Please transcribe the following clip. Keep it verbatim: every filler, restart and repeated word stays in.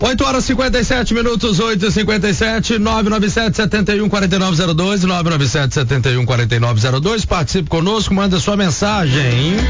oito horas e cinquenta e sete minutos, oito e cinquenta e sete, nove nove sete, sete um, quatro nove zero dois, nove nove sete, sete um, quatro nove zero dois. Participe conosco, manda sua mensagem.